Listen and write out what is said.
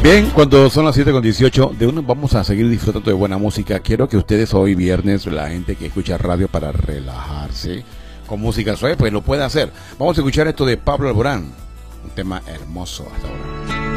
Bien, cuando son las 7:18, de uno vamos a seguir disfrutando de buena música. Quiero que ustedes hoy viernes, la gente que escucha radio para relajarse con música suave, pues lo puede hacer. Vamos a escuchar esto de Pablo Alborán, un tema hermoso hasta ahora.